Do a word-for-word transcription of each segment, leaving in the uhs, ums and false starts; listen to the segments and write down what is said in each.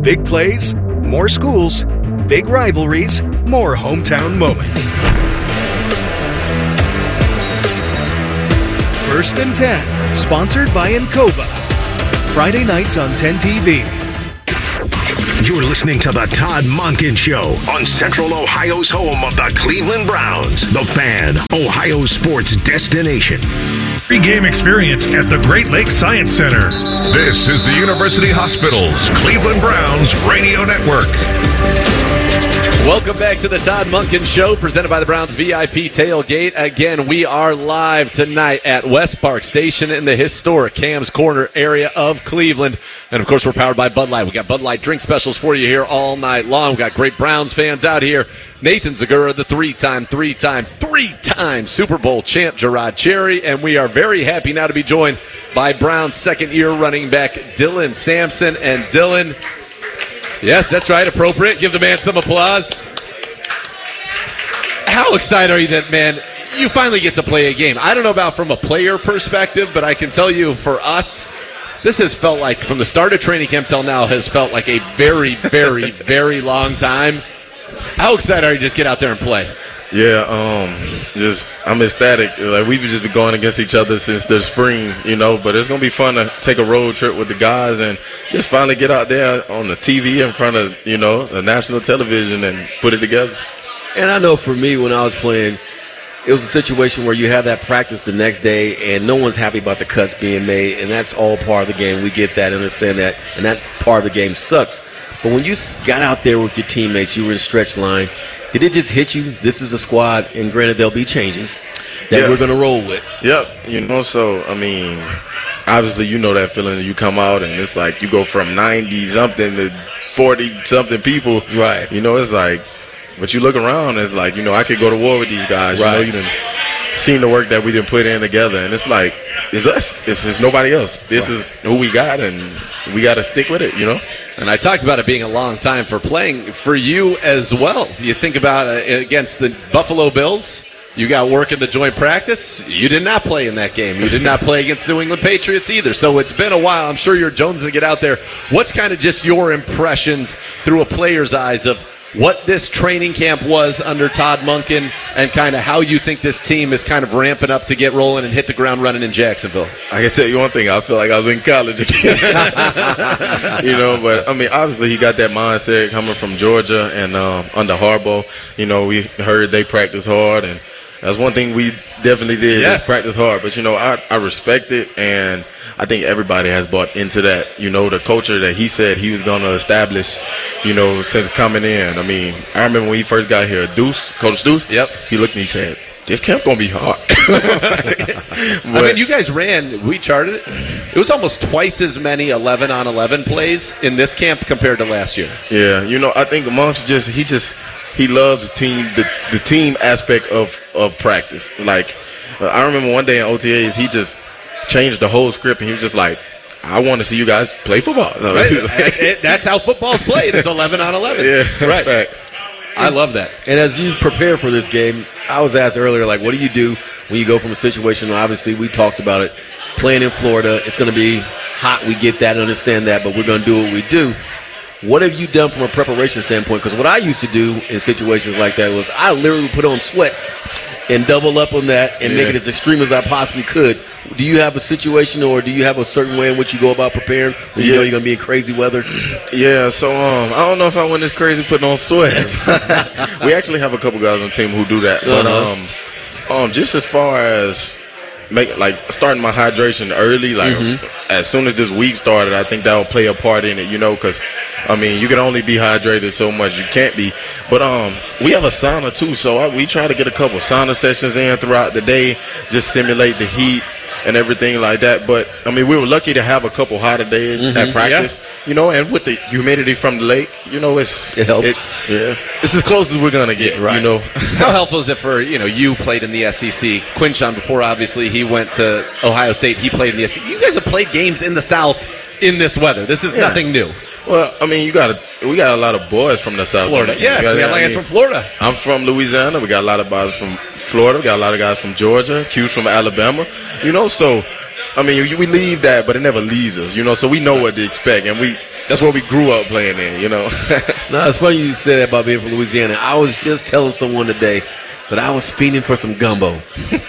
Big plays, more schools, big rivalries, more hometown moments. First and ten, sponsored by Encova. Friday nights on ten T V. You're listening to the Todd Monken Show on Central Ohio's home of the Cleveland Browns. The Fan, Ohio sports destination. Pre-game experience at the Great Lakes Science Center. This is the University Hospital's Cleveland Browns Radio Network. Welcome back to the Todd Monken Show, presented by the Browns V I P Tailgate. Again, we are live tonight at West Park Station in the historic Cam's Corner area of Cleveland. And, of course, we're powered by Bud Light. We got Bud Light drink specials for you here all night long. We got great Browns fans out here. Nathan Zagura, the three-time, three-time, three-time Super Bowl champ, Gerard Cherry. And we are very happy now to be joined by Browns second-year running back Dylan Sampson. And Dylan, yes, that's right, appropriate. Give the man some applause. How excited are you that, man, you finally get to play a game? I don't know about from a player perspective, but I can tell you for us, this has felt like, from the start of training camp till now, has felt like a very, very, very long time. How excited are you to just get out there and play? Yeah, um, just I'm ecstatic. Like, we've just been going against each other since the spring, you know, but it's going to be fun to take a road trip with the guys and just finally get out there on the T V in front of, you know, the national television and put it together. And I know for me, when I was playing, it was a situation where you have that practice the next day and no one's happy about the cuts being made, and that's all part of the game. We get that, understand that, and that part of the game sucks. But when you got out there with your teammates, you were in stretch line, did it just hit you? This is a squad, and granted, there'll be changes that yeah. we're going to roll with. Yep. You know, so, I mean, obviously you know that feeling that you come out and it's like you go from ninety-something to forty-something people. Right. You know, it's like, but you look around, it's like, you know, I could go to war with these guys. Right. You know, you done seen the work that we done put in together, and it's like, it's us. It's just nobody else. This right. is who we got, and we got to stick with it, you know? And I talked about it being a long time for playing for you as well. You think about it against the Buffalo Bills, you got work in the joint practice. You did not play in that game. You did not play against New England Patriots either. So it's been a while. I'm sure you're jonesing to get out there. What's kind of just your impressions through a player's eyes of what this training camp was under Todd Monken and kind of how you think this team is kind of ramping up to get rolling and hit the ground running in Jacksonville? I can tell you one thing. I feel like I was in college again. You know, but, I mean, obviously he got that mindset coming from Georgia and um, under Harbaugh. You know, we heard they practice hard, and that's one thing we definitely did, yes. is practice hard. But, you know, I, I respect it, and I think everybody has bought into that, you know, the culture that he said he was going to establish, you know, since coming in. I mean, I remember when he first got here, Deuce, Coach Deuce, yep. he looked and he said, this camp going to be hard. But, I mean, you guys ran, we charted it. It was almost twice as many eleven on eleven plays in this camp compared to last year. Yeah, you know, I think amongst just, he just, he loves the team, the, the team aspect of, of practice. Like, uh, I remember one day in O T As, he just changed the whole script, and he was just like, I want to see you guys play football. Right. it, it, that's how football's played. It's eleven on eleven. Yeah, right. Facts. I love that. And as you prepare for this game, I was asked earlier, like, what do you do when you go from a situation, obviously we talked about it, playing in Florida, it's going to be hot, we get that and understand that, but we're going to do what we do. What have you done from a preparation standpoint? Because what I used to do in situations like that was I literally put on sweats and double up on that and yeah. make it as extreme as I possibly could. Do you have a situation, or do you have a certain way in which you go about preparing when you yeah. know you're going to be in crazy weather? Yeah, so um, I don't know if I went this crazy putting on sweats. We actually have a couple guys on the team who do that. But uh-huh. um, um, just as far as make like starting my hydration early, like mm-hmm. as soon as this week started, I think that will play a part in it, you know, because, I mean, you can only be hydrated so much. You can't be. But um, we have a sauna, too, so I, we try to get a couple sauna sessions in throughout the day, just simulate the heat and everything like that. But, I mean, we were lucky to have a couple hotter days mm-hmm. at practice, yeah. you know, and with the humidity from the lake, you know, it's it helps. It, yeah, it's as close as we're going to get, right. you know. How helpful is it for, you know, you played in the S E C. Quinshon, before, obviously, he went to Ohio State. He played in the S E C. You guys have played games in the South in this weather. This is yeah. nothing new. Well, I mean, you got a, we got a lot of boys from the South. Florida, yes. We got guys from Florida. I'm from Louisiana. We got a lot of guys from Florida. We got a lot of guys from Georgia. Q's from Alabama. You know, so, I mean, we leave that, but it never leaves us, you know, so we know what to expect. And we that's what we grew up playing in, you know. No, it's funny you said that about being from Louisiana. I was just telling someone today that I was fiending for some gumbo.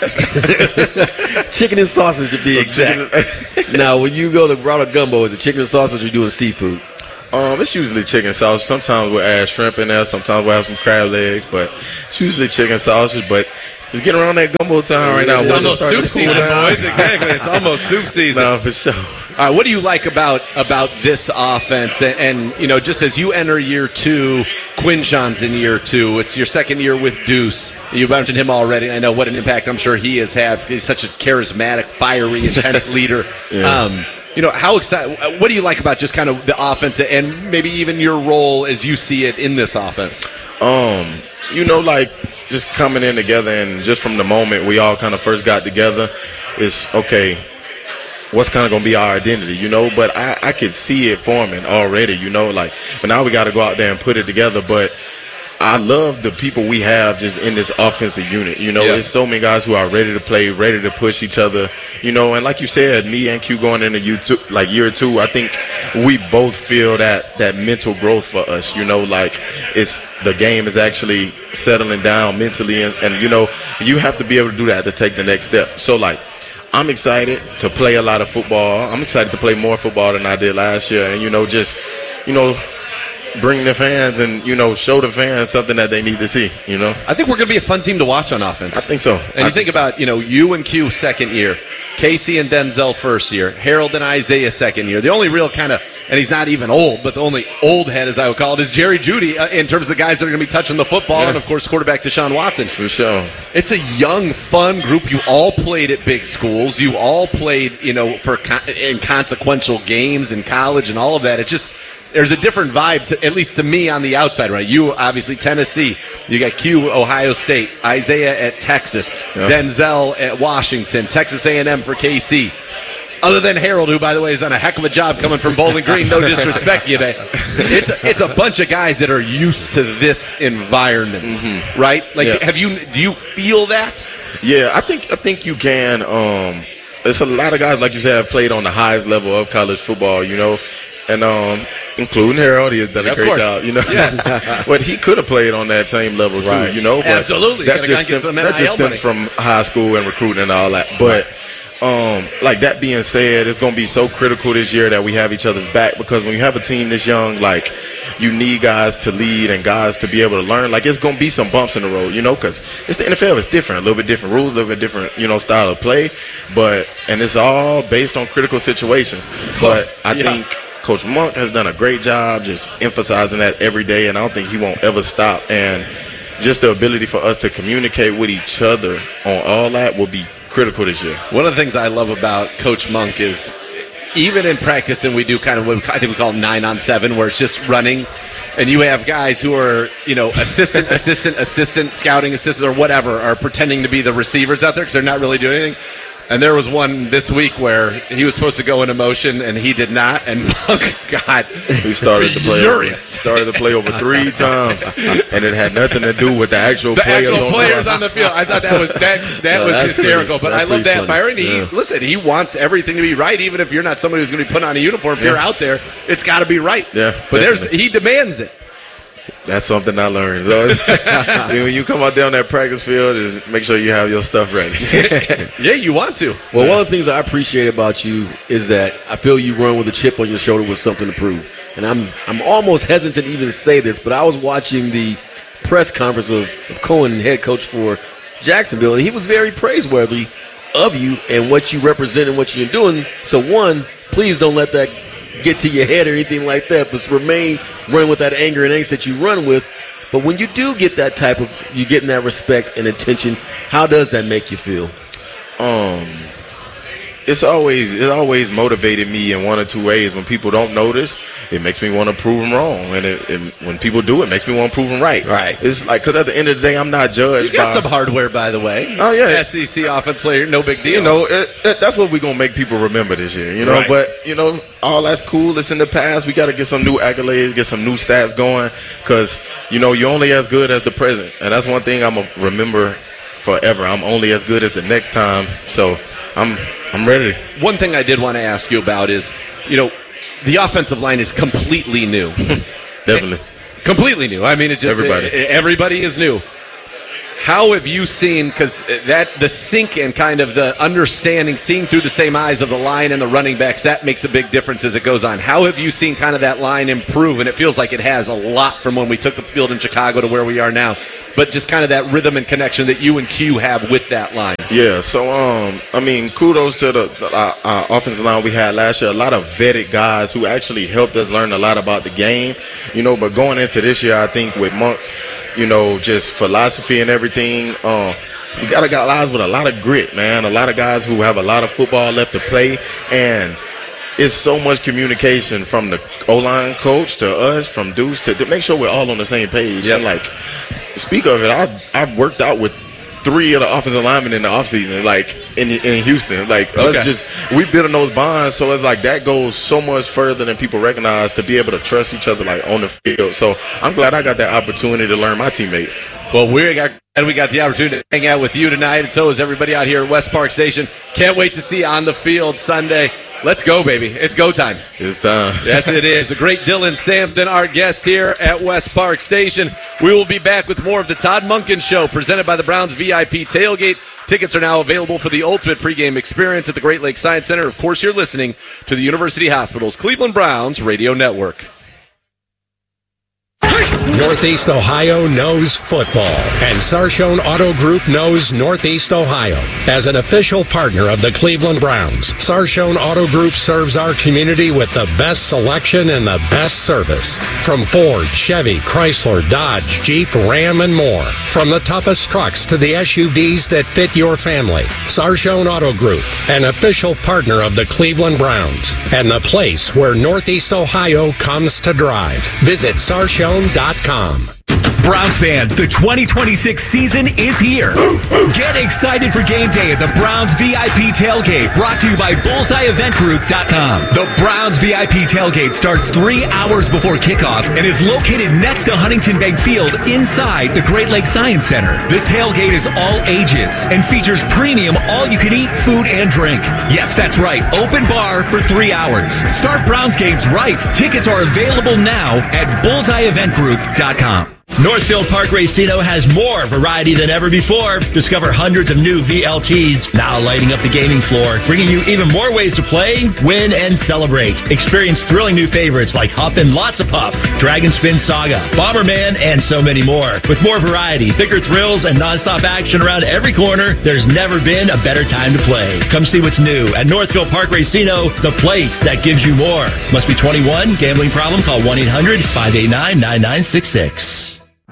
Chicken and sausage to be exact. Now, when you go to Grotto Gumbo, is it chicken and sausage or you doing seafood? Um, it's usually chicken sausage. Sometimes we'll add shrimp in there. Sometimes we'll have some crab legs, but it's usually chicken sausage. But it's getting around that gumbo time right now. It's We're almost starting soup to cool season, down. boys. Exactly. It's almost soup season. No, for sure. All right, what do you like about about this offense? And, and, you know, just as you enter year two, Quinshon's in year two. It's your second year with Deuce. You mentioned him already. I know what an impact I'm sure he has had. He's such a charismatic, fiery, intense leader. Yeah. Um, you know, how excited? What do you like about just kind of the offense and maybe even your role as you see it in this offense? Um, you know, like just coming in together and just from the moment we all kind of first got together, it's okay. What's kind of going to be our identity, you know? But I, I could see it forming already, you know? Like, but now we got to go out there and put it together. But I love the people we have just in this offensive unit, you know? Yeah. There's so many guys who are ready to play, ready to push each other, you know? And like you said, me and Q going into year two, like year two, I think we both feel that that mental growth for us, you know? Like, it's the game is actually settling down mentally. And, and you know, you have to be able to do that to take the next step. So, like, I'm excited to play a lot of football. I'm excited to play more football than I did last year. And, you know, just, you know, bring the fans and, you know, show the fans something that they need to see, you know. I think we're going to be a fun team to watch on offense. I think so. And I you think so. about, you know, you and Q second year, Casey and Denzel first year, Harold and Isaiah second year. The only real kind of, and he's not even old, but the only old head, as I would call it, is Jerry Jeudy uh, in terms of the guys that are going to be touching the football, Yeah. and, of course, quarterback Deshaun Watson. For sure. It's a young, fun group. You all played at big schools. You all played, you know, for con- in consequential games in college and all of that. It just – there's a different vibe, to, at least to me on the outside, right? You, obviously, Tennessee. You got Q, Ohio State. Isaiah at Texas. Yeah. Denzel at Washington. Texas A and M for K C. Other than Harold, who, by the way, has done a heck of a job coming from Bowling Green. No disrespect, you bet. It's a, it's a bunch of guys that are used to this environment, Mm-hmm. right? Like, Yeah. have you? Do you feel that? Yeah, I think I think you can. Um, there's a lot of guys, like you said, have played on the highest level of college football, you know, and um, including Harold, he has done Yeah, a of great course. job, you know. Yes. But he could have played on that same level too, Right. you know. But Absolutely. That's Gotta go just get stem, some that just N I L stems from high school and recruiting and all that. But um, like that being said, it's going to be so critical this year that we have each other's back, because when you have a team this young, like, you need guys to lead and guys to be able to learn. Like, it's going to be some bumps in the road, you know, because it's the N F L. It's different, a little bit different rules, a little bit different, you know, style of play. But and it's all based on critical situations. But I Yeah. think Coach Monk has done a great job just emphasizing that every day, and I don't think he won't ever stop. And just the ability for us to communicate with each other on all that will be critical this year. One of the things I love about Coach Monk is even in practice, and we do kind of what we, I think we call it nine on seven, where it's just running, and you have guys who are, you know, assistant, assistant, assistant, scouting assistants, or whatever, are pretending to be the receivers out there because they're not really doing anything. And there was one this week where he was supposed to go into motion and he did not, and Monk got We started the play over, furious. started the play over three times, and it had nothing to do with the actual The players actual on players the on the field. I thought that was that that No, was that's hysterical. pretty- But that's I love pretty that funny. fire. And he Yeah. listen, he wants everything to be right, even if you're not somebody who's going to be put on a uniform. If Yeah. you're out there, it's got to be right. Yeah, But there's definitely. he demands it. That's something I learned. So when you come out there on that practice field, is make sure you have your stuff ready. Yeah, you want to. Well, one of the things I appreciate about you is that I feel you run with a chip on your shoulder with something to prove. And I'm I'm almost hesitant to even say this, but I was watching the press conference of, of Cohen, head coach for Jacksonville, and he was very praiseworthy of you and what you represent and what you're doing. So, one, please don't let that get to your head or anything like that, but remain running with that anger and angst that you run with. But when you do get that type of, you getting that respect and attention, how does that make you feel? Um, it's always it always motivated me in one or two ways. When people don't notice, it makes me want to prove them wrong, and it, it, when people do, it makes me want to prove them right. Right. It's like, because at the end of the day, I'm not judged. You got by, some hardware, by the way. Oh, yeah. S E C offense player, no big deal. You know, it, it, that's what we're gonna make people remember this year. You know, Right. but you know, all that's cool. It's in the past. We got to get some new accolades, get some new stats going, because you know, you're only as good as the present, and that's one thing I'm gonna remember forever. I'm only as good as the next time. So I'm I'm ready. One thing I did want to ask you about is, you know, the offensive line is completely new. Definitely. Completely new. I mean, it just Everybody. it- everybody is new. How have you seen, because that the sink and kind of the understanding, seeing through the same eyes of the line and the running backs, that makes a big difference as it goes on. How have you seen kind of that line improve? And it feels like it has a lot from when we took the field in Chicago to where we are now. But just kind of that rhythm and connection that you and Q have with that line. Yeah, so, um, I mean, kudos to the uh, uh, offensive line we had last year. A lot of vetted guys who actually helped us learn a lot about the game, you know, but going into this year, I think with Monk's, you know, just philosophy and everything, uh, we got to got guys with a lot of grit, man, a lot of guys who have a lot of football left to play, and it's so much communication from the O-line coach to us, from Deuce, to, to make sure we're all on the same page. Yep. And, like, speak of it, I I worked out with three of the offensive linemen in the offseason, like in in Houston. Like Okay. us just we building those bonds, so it's like that goes so much further than people recognize, to be able to trust each other like on the field. So I'm glad I got that opportunity to learn my teammates. Well, we got and we got the opportunity to hang out with you tonight, and so is everybody out here at West Park Station. Can't wait to see you on the field Sunday. Let's go, baby. It's go time. It's time. Yes, it is. The great Dylan Sampton, our guest here at West Park Station. We will be back with more of the Todd Monken Show, presented by the Browns V I P Tailgate. Tickets are now available for the ultimate pregame experience at the Great Lakes Science Center. Of course, you're listening to the University Hospital's Cleveland Browns Radio Network. Northeast Ohio knows football, and Sarshone Auto Group knows Northeast Ohio. As an official partner of the Cleveland Browns, Sarshone Auto Group serves our community with the best selection and the best service. From Ford, Chevy, Chrysler, Dodge, Jeep, Ram, and more. From the toughest trucks to the S U Vs that fit your family. Sarshone Auto Group, an official partner of the Cleveland Browns, and the place where Northeast Ohio comes to drive. Visit sarshone dot com. Browns fans, the twenty twenty-six season is here. Get excited for game day at the Browns V I P Tailgate, brought to you by bullseye event group dot com. The Browns V I P Tailgate starts three hours before kickoff and is located next to Huntington Bank Field inside the Great Lakes Science Center. This tailgate is all ages and features premium all-you-can-eat food and drink. Yes, that's right, open bar for three hours. Start Browns games right. Tickets are available now at bullseye event group dot com. Northfield Park Racino has more variety than ever before. Discover hundreds of new V L Ts, now lighting up the gaming floor, bringing you even more ways to play, win, and celebrate. Experience thrilling new favorites like Huff and Lots of Puff, Dragon Spin Saga, Bomberman, and so many more. With more variety, bigger thrills, and nonstop action around every corner, there's never been a better time to play. Come see what's new at Northfield Park Racino, the place that gives you more. Must be twenty-one. Gambling problem? Call one eight hundred five eight nine nine nine six six.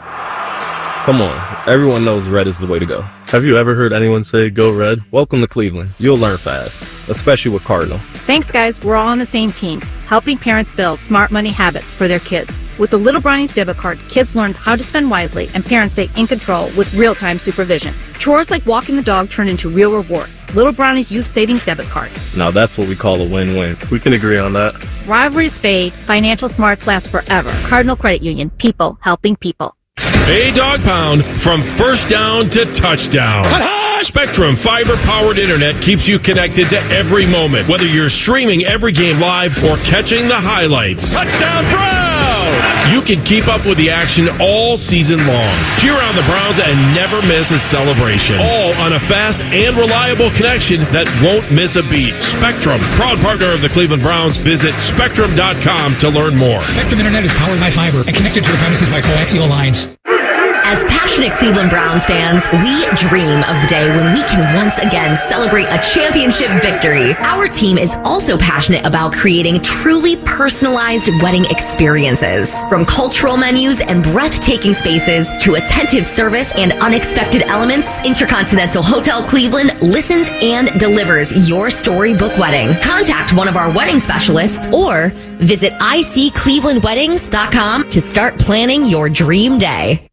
Come on, everyone knows red is the way to go. Have you ever heard anyone say, go red? Welcome to Cleveland. You'll learn fast, especially with Cardinal. Thanks, guys. We're all on the same team, helping parents build smart money habits for their kids. With the Little Brownies debit card, kids learned how to spend wisely, and parents stay in control with real-time supervision. Chores like walking the dog turn into real rewards. Little Brownies Youth Savings Debit Card. Now that's what we call a win-win. We can agree on that. Rivalries fade, financial smarts last forever. Cardinal Credit Union, people helping people. A dog pound from first down to touchdown. Spectrum fiber-powered internet keeps you connected to every moment, whether you're streaming every game live or catching the highlights. Touchdown Browns! You can keep up with the action all season long. Cheer on the Browns and never miss a celebration. All on a fast and reliable connection that won't miss a beat. Spectrum, proud partner of the Cleveland Browns. Visit spectrum dot com to learn more. Spectrum Internet is powered by fiber and connected to the premises by coaxial lines. As passionate Cleveland Browns fans, we dream of the day when we can once again celebrate a championship victory. Our team is also passionate about creating truly personalized wedding experiences. From cultural menus and breathtaking spaces to attentive service and unexpected elements, Intercontinental Hotel Cleveland listens and delivers your storybook wedding. Contact one of our wedding specialists or visit I C cleveland weddings dot com to start planning your dream day.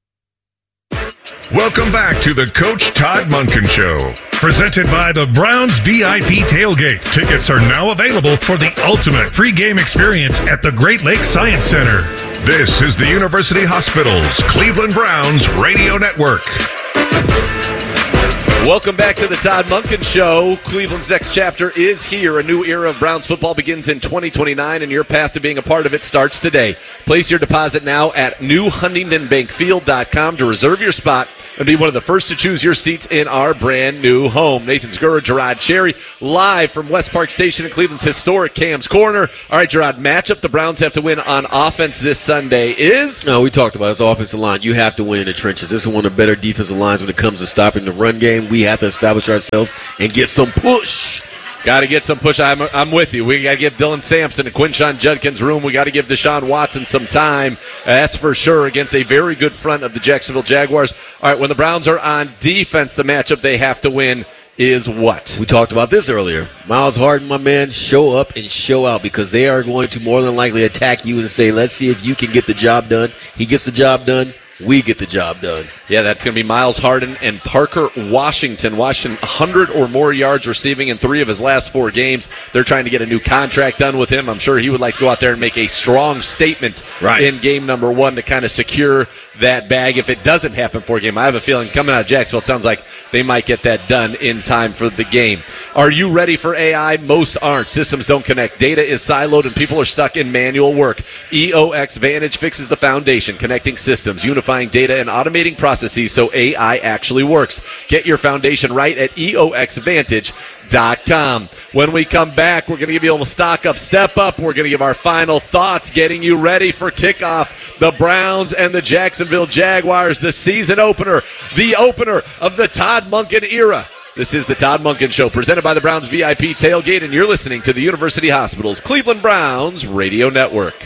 Welcome back to the Coach Todd Monken Show, presented by the Browns V I P Tailgate. Tickets are now available for the ultimate pregame experience at the Great Lakes Science Center. This is the University Hospital's Cleveland Browns Radio Network. Welcome back to the Todd Monken Show. Cleveland's next chapter is here. A new era of Browns football begins in twenty twenty-nine, and your path to being a part of it starts today. Place your deposit now at new huntington bank field dot com to reserve your spot and be one of the first to choose your seats in our brand new home. Nathan Zgura, Gerard Cherry, live from West Park Station in Cleveland's historic Cam's Corner. All right, Gerard, matchup the Browns have to win on offense this Sunday is? No, we talked about this offensive line. You have to win in the trenches. This is one of the better defensive lines when it comes to stopping the run game. We have to establish ourselves and get some push. Got to get some push. I'm, I'm with you. We got to give Dylan Sampson and Quinshon Judkins room. We got to give Deshaun Watson some time. Uh, that's for sure against a very good front of the Jacksonville Jaguars. All right, when the Browns are on defense, the matchup they have to win is what? We talked about this earlier. Miles Harden, my man, show up and show out because they are going to more than likely attack you and say, let's see if you can get the job done. He gets the job done. We get the job done. Yeah, that's going to be Miles Harden and Parker Washington. Washington, one hundred or more yards receiving in three of his last four games. They're trying to get a new contract done with him. I'm sure he would like to go out there and make a strong statement right. in game number one to kind of secure that bag. If it doesn't happen for a game, I have a feeling coming out of Jacksonville, it sounds like they might get that done in time for the game. Are you ready for A I? Most aren't. Systems don't connect. Data is siloed and people are stuck in manual work. E O X Vantage fixes the foundation, connecting systems, unifying data, and automating processes so A I actually works. Get your foundation right at E O X Vantage dot com. When we come back, we're going to give you a little stock up, step up. We're going to give our final thoughts, getting you ready for kickoff. The Browns and the Jacksonville Jaguars, the season opener, the opener of the Todd Monken era. This is the Todd Monken Show, presented by the Browns V I P Tailgate, and you're listening to the University Hospital's Cleveland Browns Radio Network.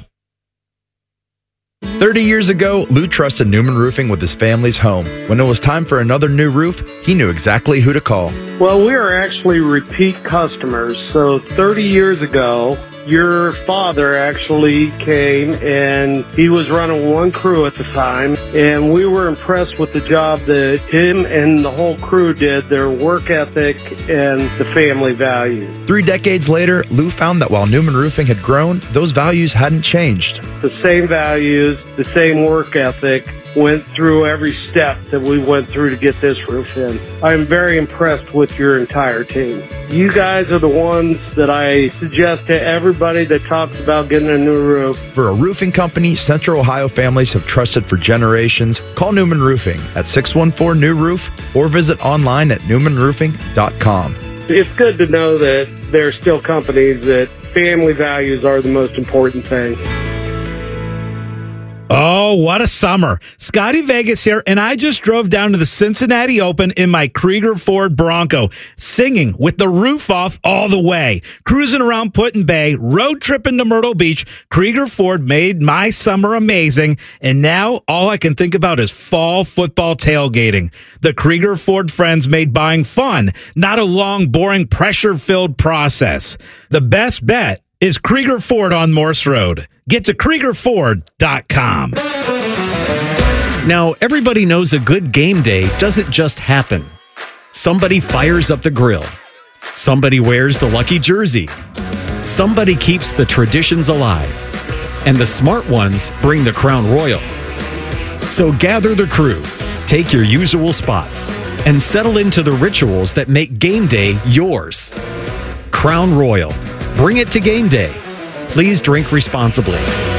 thirty years ago, Lou trusted Newman Roofing with his family's home. When it was time for another new roof, he knew exactly who to call. Well, we are actually repeat customers. So thirty years ago, your father actually came and he was running one crew at the time, and we were impressed with the job that him and the whole crew did, their work ethic and the family values. Three decades later, Lou found that while Newman Roofing had grown, those values hadn't changed. The same values, the same work ethic went through every step that we went through to get this roof in. I'm very impressed with your entire team. You guys are the ones that I suggest to everybody that talks about getting a new roof. For a roofing company Central Ohio families have trusted for generations, call Newman Roofing at six one four new roof or visit online at newman roofing dot com. It's good to know that there are still companies that family values are the most important thing. Oh, what a summer. Scotty Vegas here, and I just drove down to the Cincinnati Open in my Krieger Ford Bronco, singing with the roof off all the way. Cruising around Put-in Bay, road tripping to Myrtle Beach, Krieger Ford made my summer amazing, and now all I can think about is fall football tailgating. The Krieger Ford friends made buying fun, not a long, boring, pressure-filled process. The best bet is Krieger Ford on Morse Road. Get to Krieger Ford dot com. Now, everybody knows a good game day doesn't just happen. Somebody fires up the grill. Somebody wears the lucky jersey. Somebody keeps the traditions alive. And the smart ones bring the Crown Royal. So gather the crew, take your usual spots, and settle into the rituals that make game day yours. Crown Royal. Bring it to game day. Please drink responsibly.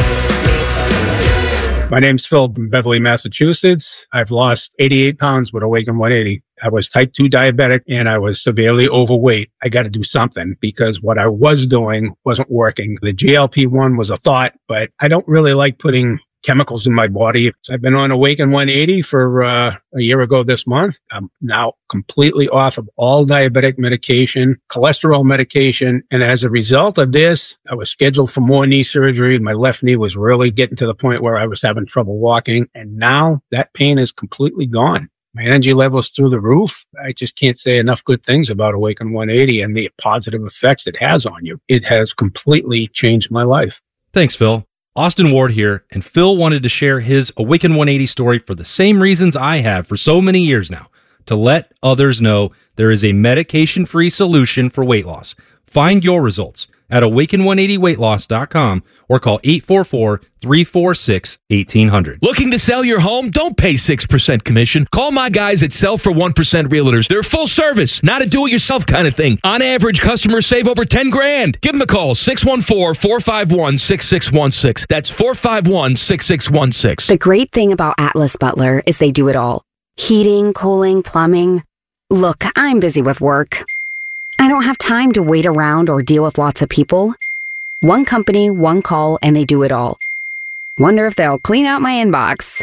My name's Phil from Beverly, Massachusetts. I've lost eighty-eight pounds with Awaken one eighty. I was type two diabetic and I was severely overweight. I got to do something because what I was doing wasn't working. The G L P one was a thought, but I don't really like putting chemicals in my body. So I've been on Awaken one eighty for uh, a year ago this month. I'm now completely off of all diabetic medication, cholesterol medication. And as a result of this, I was scheduled for more knee surgery. My left knee was really getting to the point where I was having trouble walking. And now that pain is completely gone. My energy level's through the roof. I just can't say enough good things about Awaken one eighty and the positive effects it has on you. It has completely changed my life. Thanks, Phil. Austin Ward here, and Phil wanted to share his Awaken one eighty story for the same reasons I have for so many years now, to let others know there is a medication-free solution for weight loss. Find your results at awaken one eighty weight loss dot com or call eight four four, three four six, one eight zero zero. Looking to sell your home? Don't pay six percent commission. Call my guys at Sell for one percent Realtors. They're full service, not a do-it-yourself kind of thing. On average, customers save over ten grand. Give them a call, six one four, four five one, six six one six. That's four five one, six six one six. The great thing about Atlas Butler is they do it all. Heating, cooling, plumbing. Look, I'm busy with work. I don't have time to wait around or deal with lots of people. One company, one call, and they do it all. Wonder if they'll clean out my inbox.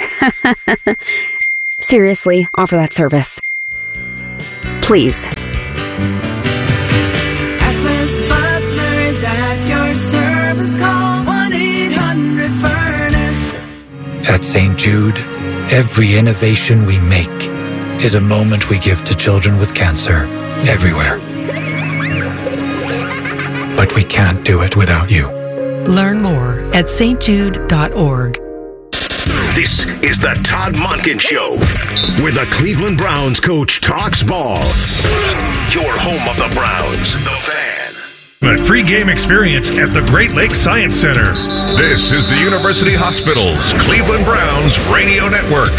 Seriously, offer that service. Please. Atlas Butler is at your service. Call one eight hundred furnace. At Saint Jude, every innovation we make is a moment we give to children with cancer everywhere. But we can't do it without you. Learn more at s t jude dot org. This is the Todd Monken Show, where the Cleveland Browns coach talks ball. Your home of the Browns, the Fan. The pre-game experience at the Great Lakes Science Center. This is the University Hospital's Cleveland Browns Radio Network.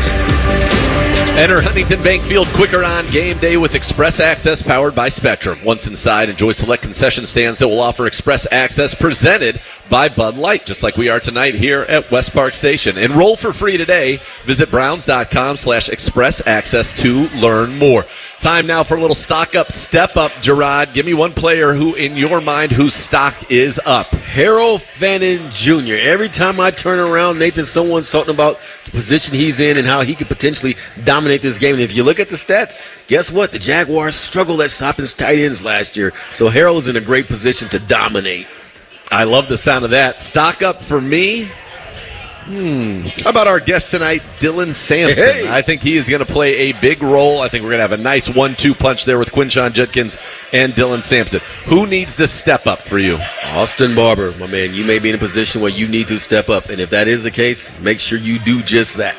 Enter Huntington Bank Field quicker on game day with Express Access powered by Spectrum. Once inside, enjoy select concession stands that will offer Express Access presented by Bud Light, just like we are tonight here at West Park Station. Enroll for free today. Visit browns.com slash express access to learn more. Time now for a little stock up, step up. Gerard, give me one player who, in your mind, whose stock is up. Harold Fannin Junior Every time I turn around, Nathan, someone's talking about the position he's in and how he could potentially dominate this game. And if you look at the stats, guess what? The Jaguars struggled at stopping tight ends last year. So Harold is in a great position to dominate. I love the sound of that. Stock up for me. Hmm. How about our guest tonight, Dylan Sampson? Hey. I think he is going to play a big role. I think we're going to have a nice one two punch there with Quinshon Judkins and Dylan Sampson. Who needs to step up for you? Austin Barber, my man. You may be in a position where you need to step up. And if that is the case, make sure you do just that.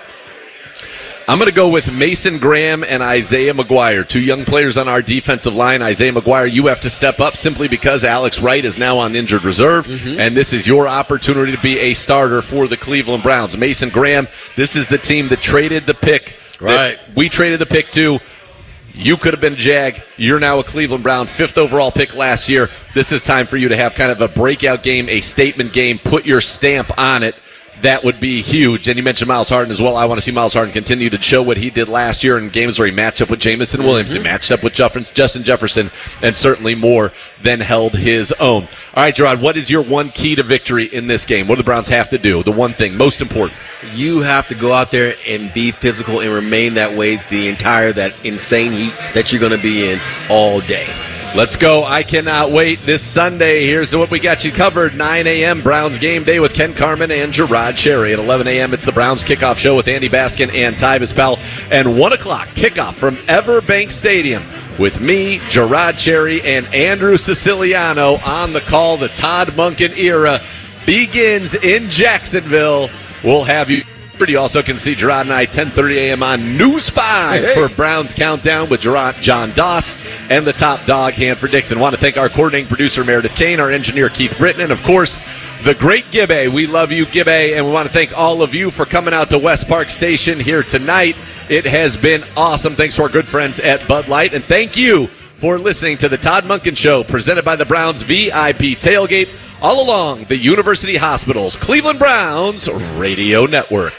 I'm going to go with Mason Graham and Isaiah McGuire, two young players on our defensive line. Isaiah McGuire, you have to step up simply because Alex Wright is now on injured reserve, mm-hmm. and this is your opportunity to be a starter for the Cleveland Browns. Mason Graham, this is the team that traded the pick. Right. We traded the pick to. You could have been a Jag. You're now a Cleveland Brown, fifth overall pick last year. This is time for you to have kind of a breakout game, a statement game, put your stamp on it. That would be huge. And you mentioned Miles Harden as well. I want to see Miles Harden continue to show what he did last year in games where he matched up with Jamison Williams, mm-hmm. he matched up with Justin Jefferson, and certainly more than held his own. All right, Gerard, what is your one key to victory in this game? What do the Browns have to do? The one thing, most important. You have to go out there and be physical and remain that way the entire, that insane heat that you're going to be in all day. Let's go. I cannot wait. This Sunday, here's what we got you covered. nine a.m. Browns game day with Ken Carman and Gerard Cherry. At eleven a.m., it's the Browns kickoff show with Andy Baskin and Tyvis Powell. And one o'clock, kickoff from Everbank Stadium with me, Gerard Cherry, and Andrew Siciliano on the call. The Todd Monken era begins in Jacksonville. We'll have you. You also can see Gerard and I ten thirty a.m. on News five hey, hey. for Browns Countdown with Gerard, John Doss and the top dog, Hanford Dixon. Want to thank our coordinating producer, Meredith Kane, our engineer, Keith Britton, and, of course, the great Gibbe. We love you, Gibbe, and we want to thank all of you for coming out to West Park Station here tonight. It has been awesome. Thanks to our good friends at Bud Light, and thank you for listening to the Todd Monken Show, presented by the Browns V I P Tailgate, all along the University Hospital's Cleveland Browns Radio Network.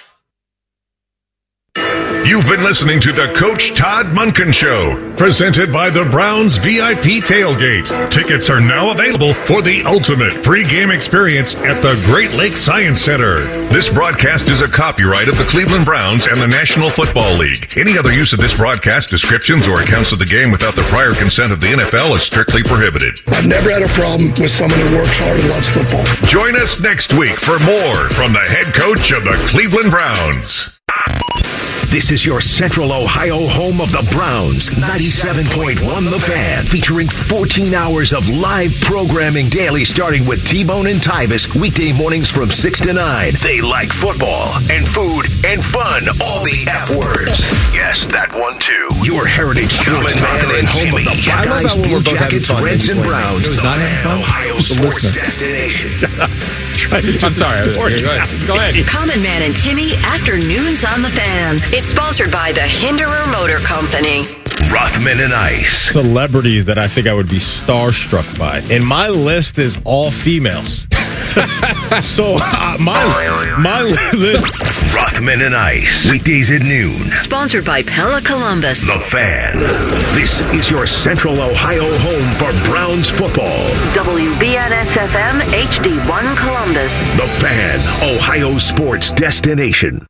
You've been listening to the Coach Todd Monken Show, presented by the Browns V I P Tailgate. Tickets are now available for the ultimate pregame experience at the Great Lakes Science Center. This broadcast is a copyright of the Cleveland Browns and the National Football League. Any other use of this broadcast, descriptions, or accounts of the game without the prior consent of the N F L is strictly prohibited. I've never had a problem with someone who works hard and loves football. Join us next week for more from the head coach of the Cleveland Browns. This is your Central Ohio home of the Browns, ninety-seven point one The Fan, featuring fourteen hours of live programming daily, starting with T-Bone and Tyvis, weekday mornings from six to nine. They like football and food and fun, all the F words. Yes, that one too. Your heritage common man and home of the Buckeyes, Blue Jackets, Reds, and Browns. The Fan, Ohio sports destination. I'm sorry. Go ahead. Go ahead. Common Man and Timmy, Afternoons on the Fan, is sponsored by the Hinderer Motor Company. Rothman and Ice. Celebrities that I think I would be starstruck by. And my list is all females. so uh, my, my list. Rothman and Ice. Weekdays at noon. Sponsored by Pella Columbus. The Fan. This is your Central Ohio home for Browns football. W B N S F M H D one Columbus. The Fan. Ohio sports destination.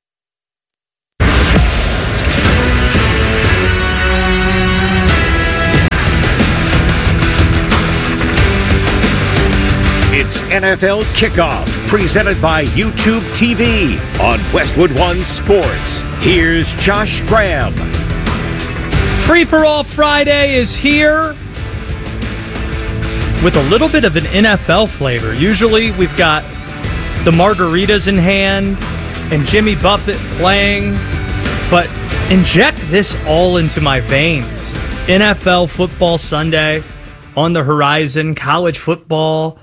It's N F L Kickoff, presented by YouTube T V on Westwood One Sports. Here's Josh Graham. Free for All Friday is here with a little bit of an N F L flavor. Usually we've got the margaritas in hand and Jimmy Buffett playing, but inject this all into my veins. N F L Football Sunday on the horizon, college football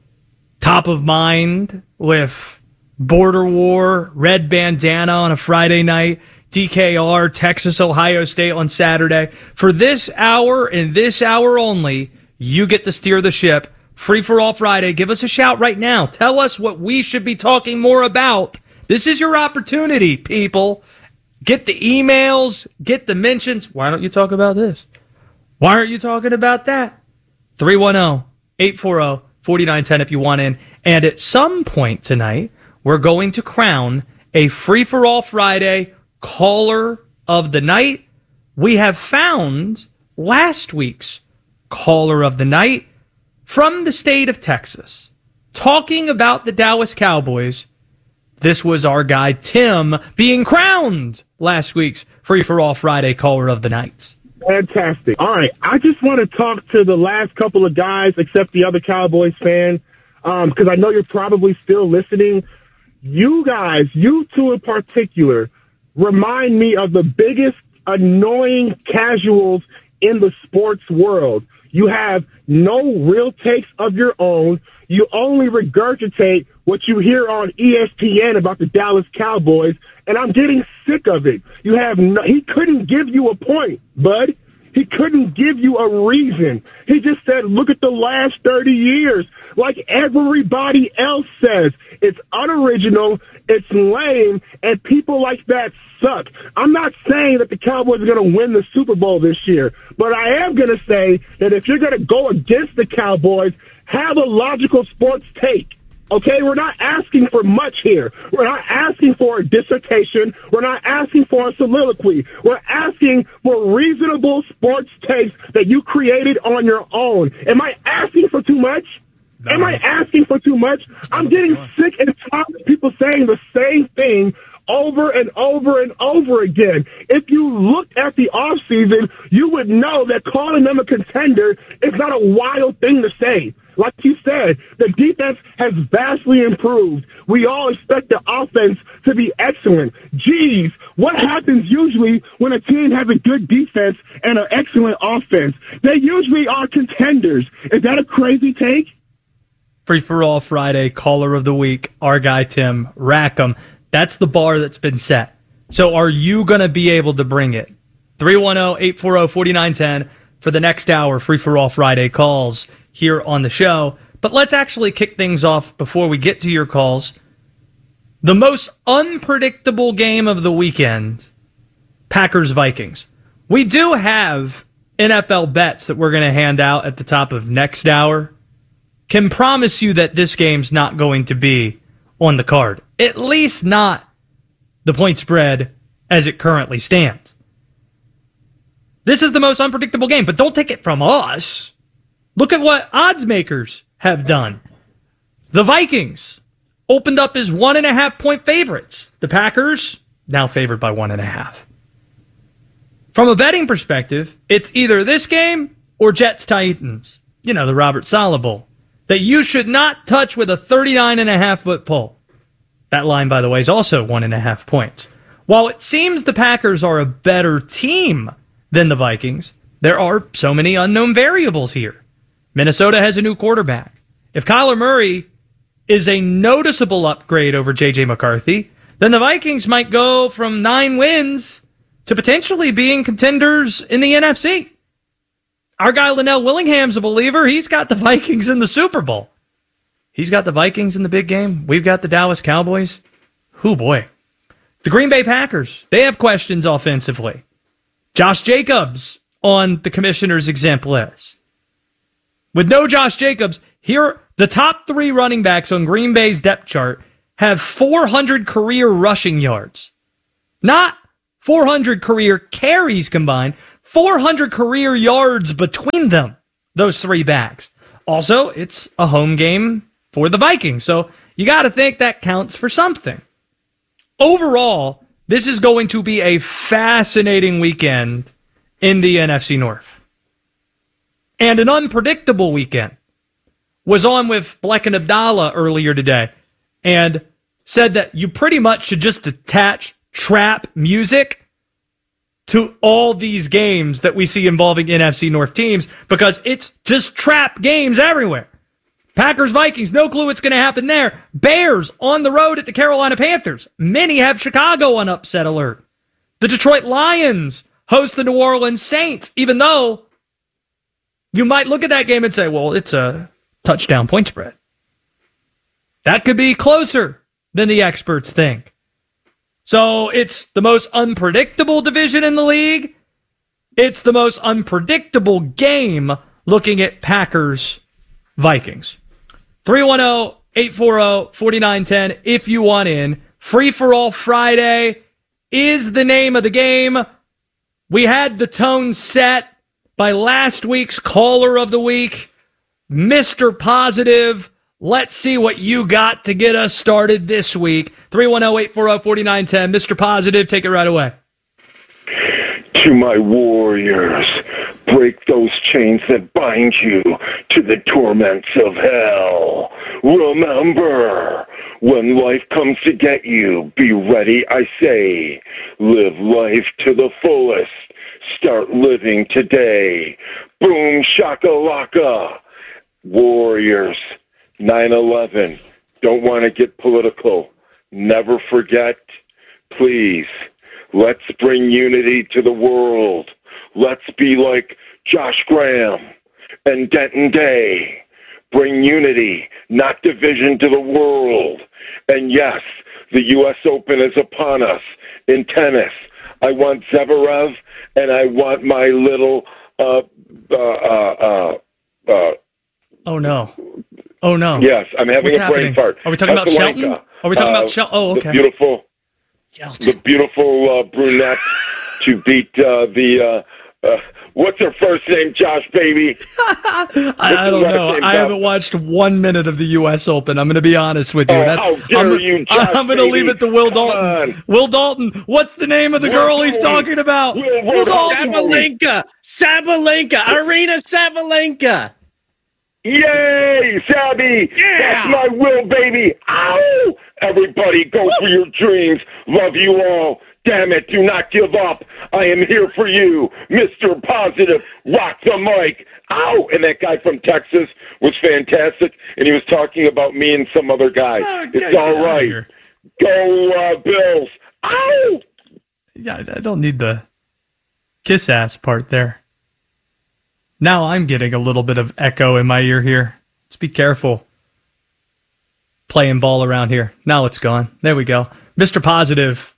top of mind with Border War, red bandana on a Friday night, D K R, Texas, Ohio State on Saturday. For this hour and this hour only, you get to steer the ship. Free for All Friday. Give us a shout right now. Tell us what we should be talking more about. This is your opportunity, people. Get the emails, get the mentions. Why don't you talk about this? Why aren't you talking about that? three one zero, eight four zero, four nine one zero if you want in. And at some point tonight, we're going to crown a Free for All Friday caller of the night. We have found last week's caller of the night from the state of Texas. Talking about the Dallas Cowboys, this was our guy Tim being crowned last week's Free for All Friday caller of the night. Fantastic. All right, I just want to talk to the last couple of guys, except the other Cowboys fan, because um, I know you're probably still listening. You guys, you two in particular, remind me of the biggest annoying casuals in the sports world. You have no real takes of your own. You only regurgitate what you hear on E S P N about the Dallas Cowboys, and I'm getting sick of it. You have no, he couldn't give you a point, bud. He couldn't give you a reason. He just said, look at the last thirty years. Like everybody else says, it's unoriginal, it's lame, and people like that suck. I'm not saying that the Cowboys are going to win the Super Bowl this year, but I am going to say that if you're going to go against the Cowboys, have a logical sports take. Okay, we're not asking for much here. We're not asking for a dissertation. We're not asking for a soliloquy. We're asking for reasonable sports takes that you created on your own. Am I asking for too much? No. Am I asking for too much? I'm getting sick and tired of people saying the same thing over and over and over again. If you looked at the offseason, you would know that calling them a contender is not a wild thing to say. Like you said, the defense has vastly improved. We all expect the offense to be excellent. Geez, what happens usually when a team has a good defense and an excellent offense? They usually are contenders. Is that a crazy take? Free for All Friday, caller of the week, our guy Tim Rackham. That's the bar that's been set. So are you going to be able to bring it? three one zero, eight four zero, four nine one zero for the next hour, Free for All Friday calls here on the show. But let's actually kick things off before we get to your calls. The most unpredictable game of the weekend, Packers-Vikings. We do have N F L bets that we're going to hand out at the top of next hour. Can promise you that this game's not going to be on the card. At least not the point spread as it currently stands. This is the most unpredictable game, but don't take it from us. Look at what odds makers have done. The Vikings opened up as one and a half point favorites. The Packers now favored by one and a half. From a betting perspective, it's either this game or Jets-Titans, you know, the Robert Saleh Bowl, that you should not touch with a thirty-nine and a half foot pole. That line, by the way, is also one and a half points. While it seems the Packers are a better team than the Vikings, there are so many unknown variables here. Minnesota has a new quarterback. If Kyler Murray is a noticeable upgrade over J J McCarthy, then the Vikings might go from nine wins to potentially being contenders in the N F C. Our guy Linnell Willingham's a believer. He's got the Vikings in the Super Bowl. He's got the Vikings in the big game. We've got the Dallas Cowboys. Whoo, boy. The Green Bay Packers, they have questions offensively. Josh Jacobs on the commissioner's exempt list. With no Josh Jacobs, here the top three running backs on Green Bay's depth chart have four hundred career rushing yards. Not four hundred career carries combined, four hundred career yards between them, those three backs. Also, it's a home game for the Vikings, so you got to think that counts for something. Overall, this is going to be a fascinating weekend in the N F C North. And an unpredictable weekend. Was on with Bleck and Abdallah earlier today and said that you pretty much should just attach trap music to all these games that we see involving N F C North teams because it's just trap games everywhere. Packers, Vikings, no clue what's going to happen there. Bears on the road at the Carolina Panthers. Many have Chicago on upset alert. The Detroit Lions host the New Orleans Saints, even though you might look at that game and say, well, it's a touchdown point spread. That could be closer than the experts think. So it's the most unpredictable division in the league. It's the most unpredictable game looking at Packers, Vikings. three one zero, eight four zero, four nine one zero if you want in. Free for All Friday is the name of the game. We had the tone set by last week's caller of the week, Mister Positive. Let's see what you got to get us started this week. three one zero, eight four zero, four nine one zero. Mister Positive, take it right away. To my warriors, break those chains that bind you to the torments of hell. Remember, when life comes to get you, be ready, I say. Live life to the fullest. Start living today. Boom shakalaka. Warriors, nine eleven. Don't want to get political. Never forget, please. Let's bring unity to the world. Let's be like Josh Graham and Denton Day. Bring unity, not division, to the world. And yes, the U S Open is upon us in tennis. I want Zverev, and I want my little, uh, uh, uh, uh, uh oh no. Oh no. Yes, I'm having What's a brain happening? fart. Are we talking about Asalenka, Shelton? Are we talking uh, about Shelton? Oh, okay. The beautiful, the beautiful uh, brunette to beat uh, the, uh, uh, what's her first name, Josh, baby? I, I don't know. I haven't watched one minute of the U S Open. I'm going to be honest with you. Oh, That's, how dare I'm, you, Josh, I'm going to leave it to Will Come Dalton. on. Will Dalton, what's the name of the Will girl he's Dalton. talking about? Will- Will Will Dalton. Sabalenka! Sabalenka! Arena Sabalenka! Yay, Sabby! Yeah! That's my will, baby! Ow! Everybody, go for your dreams. Love you all. Damn it, do not give up. I am here for you. Mister Positive, rock the mic. Ow! And that guy from Texas was fantastic, and he was talking about me and some other guy. Oh, it's get all out of right. here. Go, uh, Bills. Ow! Yeah, I don't need the kiss ass part there. Now I'm getting a little bit of echo in my ear here. Let's be careful playing ball around here. Now it's gone. There we go. Mister Positive,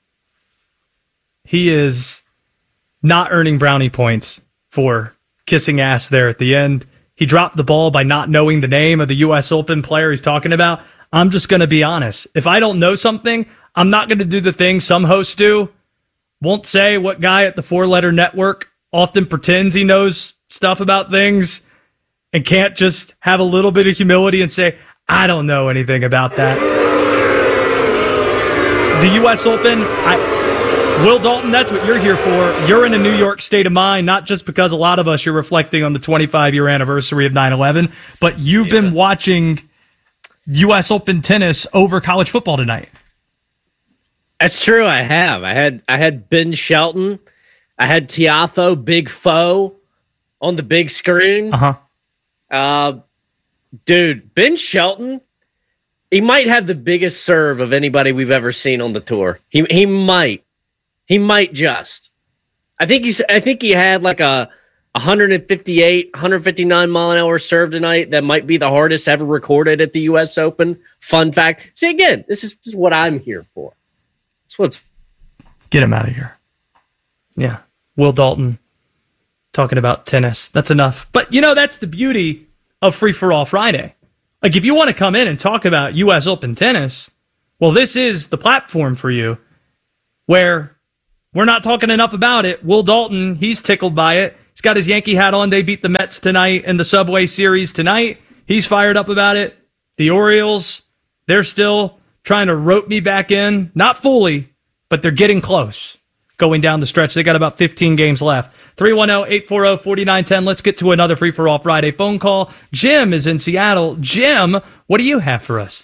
he is not earning brownie points for kissing ass there at the end. He dropped the ball by not knowing the name of the U S Open player he's talking about. I'm just going to be honest. If I don't know something, I'm not going to do the thing some hosts do. Won't say what guy at the four-letter network often pretends he knows stuff about things and can't just have a little bit of humility and say, I don't know anything about that. The U S Open, I Will Dalton, that's what you're here for. You're in a New York state of mind, not just because a lot of us, you're reflecting on the twenty-five-year anniversary of nine eleven, but you've yeah. been watching U S Open tennis over college football tonight. That's true, I have. I had I had Ben Shelton. I had Tiafoe, Big Foe, on the big screen. Uh-huh. Uh, dude, Ben Shelton, he might have the biggest serve of anybody we've ever seen on the tour. He he might. He might just. I think he's. I think he had like a one fifty-eight, one fifty-nine mile an hour serve tonight. That might be the hardest ever recorded at the U S Open. Fun fact. See, again, this is, this is what I'm here for. That's what's. Get him out of here. Yeah, Will Dalton talking about tennis. That's enough. But you know, that's the beauty of Free for All Friday. Like, if you want to come in and talk about U S Open tennis, well, this is the platform for you. Where we're not talking enough about it. Will Dalton, he's tickled by it. He's got his Yankee hat on. They beat the Mets tonight in the Subway Series tonight. He's fired up about it. The Orioles, they're still trying to rope me back in. Not fully, but they're getting close going down the stretch. They got about fifteen games left. three one zero, eight four zero, four nine one zero. Let's get to another Free for All Friday phone call. Jim is in Seattle. Jim, what do you have for us?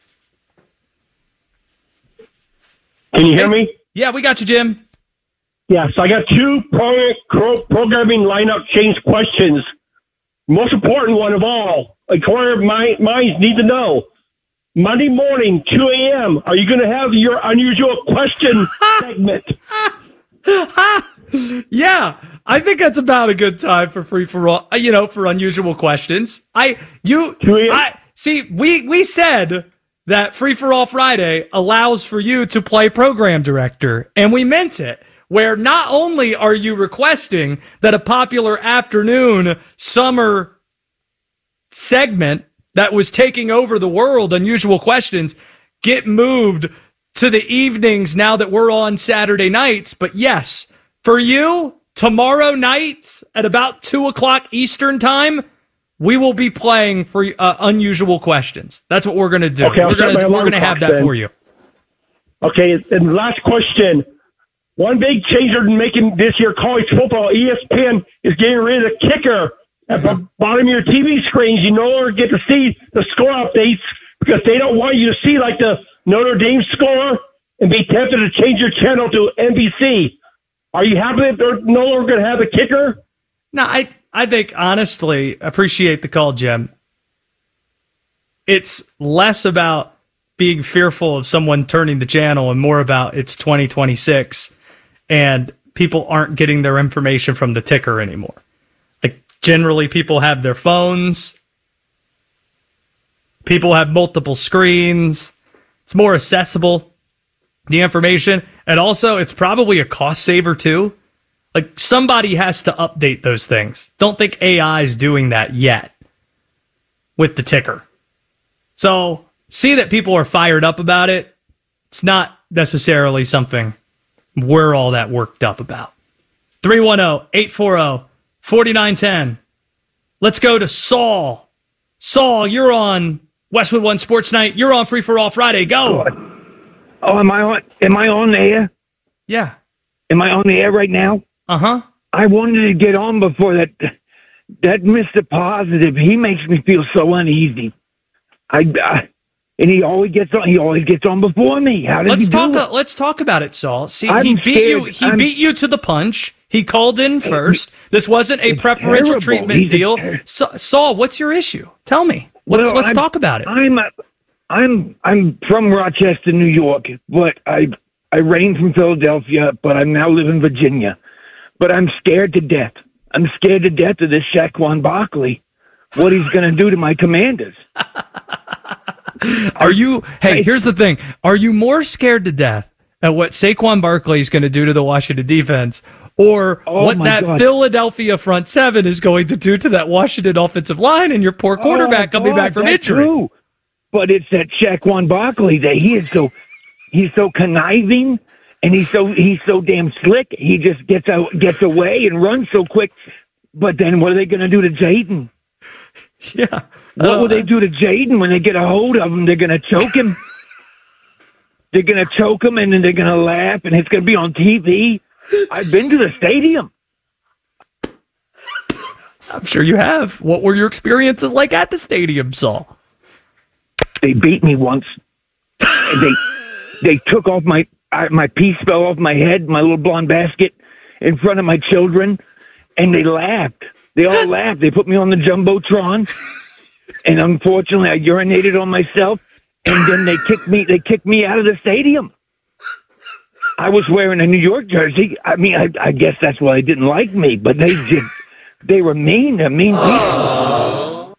Can you hear me? Yeah, we got you, Jim. Yeah, so I got two pro- pro- programming lineup change questions. Most important one of all, like where my minds need to know. Monday morning, two a.m., are you going to have your unusual question segment? Yeah, I think that's about a good time for free for all, you know, for unusual questions. I, you, I, see, we, we said that Free for All Friday allows for you to play program director, and we meant it. Where not only are you requesting that a popular afternoon summer segment that was taking over the world, Unusual Questions, get moved to the evenings now that we're on Saturday nights, but yes, for you, tomorrow night at about two o'clock Eastern time, we will be playing for uh, Unusual Questions. That's what we're going to do. Okay, we're going to we're going to have that then for you. Okay, and last question. One big change they're making this year, college football, E S P N is getting rid of the kicker. At the bottom of your T V screens, you no longer get to see the score updates because they don't want you to see like the Notre Dame score and be tempted to change your channel to N B C. Are you happy that they're no longer going to have the kicker? No, I I think, honestly, appreciate the call, Jim. It's less about being fearful of someone turning the channel and more about it's twenty twenty-six and people aren't getting their information from the ticker anymore. Like, generally, people have their phones. People have multiple screens. It's more accessible, the information. And also, it's probably a cost saver, too. Like, somebody has to update those things. Don't think A I is doing that yet with the ticker. So, see that people are fired up about it. It's not necessarily something we're all that worked up about. three one zero, eight four zero, four nine one zero. Let's go to Saul. Saul, you're on Westwood One Sports Night. You're on Free for All Friday. Go. Oh, am I on? Am I on the air? Yeah. Am I on the air right now? Uh huh. I wanted to get on before that. That Mister Positive, he makes me feel so uneasy. I, I and he always gets on. He always gets on before me. How does let's he talk. do Uh, let's talk about it, Saul. See, I'm he beat scared. you. He I'm- beat you to the punch. He called in first. This wasn't a preferential terrible. treatment He's a deal. ter- Sa- Saul, what's your issue? Tell me. Let's Well, let's I'm- talk about it. I'm uh, I'm I'm from Rochester, New York, but I I reigned from Philadelphia, but I now live in Virginia. But I'm scared to death. I'm scared to death of this Saquon Barkley. What he's going to do to my Commanders? Are you? Hey, here's the thing. Are you more scared to death at what Saquon Barkley is going to do to the Washington defense, or Oh, what my that God. Philadelphia front seven is going to do to that Washington offensive line and your poor quarterback Oh, coming God, back from that's injury? true. But it's that Saquon Barkley that he is so he's so conniving and he's so he's so damn slick. He just gets out gets away and runs so quick. But then what are they going to do to Jaden? Yeah. What Uh, will they do to Jaden when they get a hold of him? They're going to choke him. they're going to choke them, and then they're going to laugh, and it's going to be on T V. I've been to the stadium. I'm sure you have. What were your experiences like at the stadium, Saul? They beat me once. they they took off my I, my piece fell off my head, my little blonde basket, in front of my children, and they laughed. They all laughed. They put me on the Jumbotron, and unfortunately, I urinated on myself, and then they kicked me. They kicked me out of the stadium. I was wearing a New York jersey. I mean, I, I guess that's why they didn't like me, but they did. They were mean. They're mean people.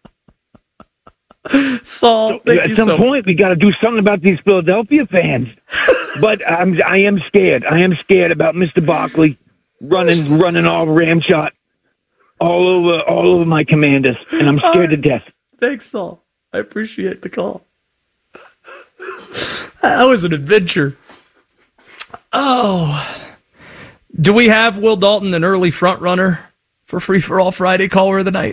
Saul, so, at some so point, we got to do something about these Philadelphia fans. But I'm, I am scared. I am scared about Mister Barkley running, running all ram shot all over, all over my Commanders, and I'm scared right. to death. Thanks, Saul. I appreciate the call. That was an adventure. Oh, do we have Will Dalton, an early front runner for Free for All Friday caller of the night?